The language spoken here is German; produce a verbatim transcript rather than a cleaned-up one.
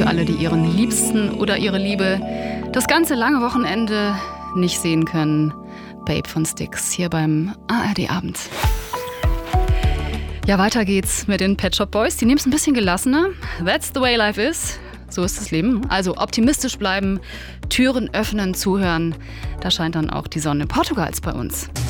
alle, die ihren Liebsten oder ihre Liebe das ganze lange Wochenende nicht sehen können. Babe von Styx hier beim A R D-Abend. Ja, weiter geht's mit den Pet Shop Boys. Die nehmen es ein bisschen gelassener. That's the way life is. So ist das Leben. Also optimistisch bleiben, Türen öffnen, zuhören. Da scheint dann auch die Sonne Portugals bei uns.